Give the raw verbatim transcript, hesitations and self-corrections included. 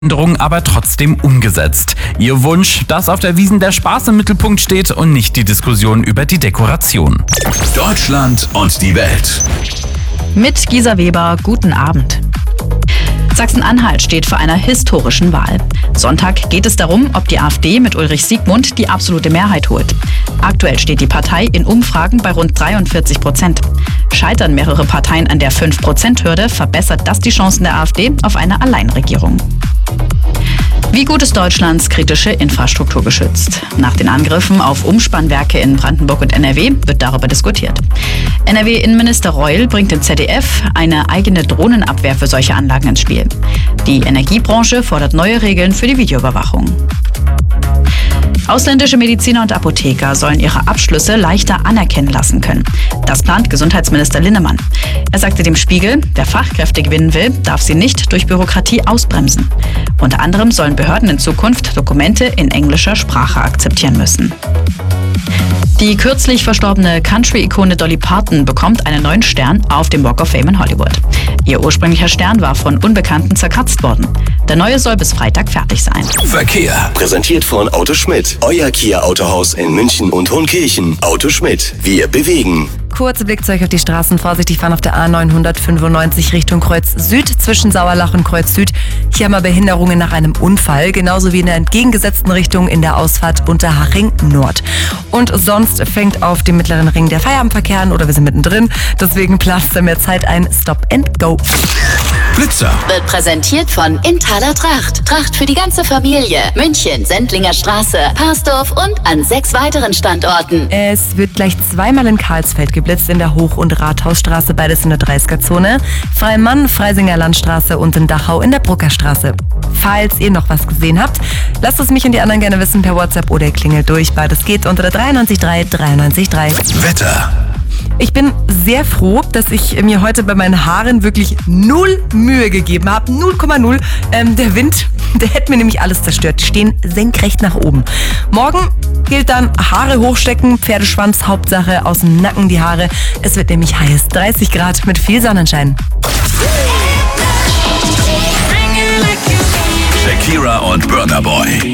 Änderungen aber trotzdem umgesetzt. Ihr Wunsch, dass auf der Wiesn der Spaß im Mittelpunkt steht und nicht die Diskussion über die Dekoration. Deutschland und die Welt. Mit Gisa Weber, guten Abend. Sachsen-Anhalt steht vor einer historischen Wahl. Sonntag geht es darum, ob die AfD mit Ulrich Siegmund die absolute Mehrheit holt. Aktuell steht die Partei in Umfragen bei rund dreiundvierzig Prozent. Scheitern mehrere Parteien an der fünf Prozent Hürde, verbessert das die Chancen der AfD auf eine Alleinregierung. Wie gut ist Deutschlands kritische Infrastruktur geschützt? Nach den Angriffen auf Umspannwerke in Brandenburg und N R W wird darüber diskutiert. N R W-Innenminister Reul bringt im Z D F eine eigene Drohnenabwehr für solche Anlagen ins Spiel. Die Energiebranche fordert neue Regeln für die Videoüberwachung. Ausländische Mediziner und Apotheker sollen ihre Abschlüsse leichter anerkennen lassen können. Das plant Gesundheitsminister Linnemann. Er sagte dem Spiegel, wer Fachkräfte gewinnen will, darf sie nicht durch Bürokratie ausbremsen. Unter anderem sollen Behörden in Zukunft Dokumente in englischer Sprache akzeptieren müssen. Die kürzlich verstorbene Country-Ikone Dolly Parton bekommt einen neuen Stern auf dem Walk of Fame in Hollywood. Ihr ursprünglicher Stern war von Unbekannten zerkratzt worden. Der neue soll bis Freitag fertig sein. Verkehr. Präsentiert von Auto Schmidt. Euer Kia Autohaus in München und Hohenkirchen. Auto Schmidt. Wir bewegen. Kurzer Blick zu euch auf die Straßen. Vorsichtig fahren auf der A neunhundertfünfundneunzig Richtung Kreuz Süd zwischen Sauerlach und Kreuz Süd. Hier haben wir Behinderungen nach einem Unfall, genauso wie in der entgegengesetzten Richtung in der Ausfahrt Unterhaching Nord. Und sonst fängt auf dem mittleren Ring der Feierabendverkehr an oder wir sind mittendrin. Deswegen plant da mehr Zeit ein. Stop and go. Blitzer. Wird präsentiert von Inthaler Tracht. Tracht für die ganze Familie. München, Sendlinger Straße, Parsdorf und an sechs weiteren Standorten. Es wird gleich zweimal in Karlsfeld geblitzt, in der Hoch- und Rathausstraße, beides in der dreißiger-Zone. Freimann, Freisinger Landstraße und in Dachau in der Bruckerstraße. Falls ihr noch was gesehen habt, lasst es mich und die anderen gerne wissen per WhatsApp oder ihr klingelt durch. Beides geht unter der dreiundneunzig drei dreiundneunzig drei. Wetter. Ich bin sehr froh, dass ich mir heute bei meinen Haaren wirklich null Mühe gegeben habe. null Komma null. Ähm, der Wind, der hätte mir nämlich alles zerstört. Die stehen senkrecht nach oben. Morgen gilt dann Haare hochstecken, Pferdeschwanz, Hauptsache aus dem Nacken die Haare. Es wird nämlich heiß. dreißig Grad mit viel Sonnenschein. Shakira und Burna Boy.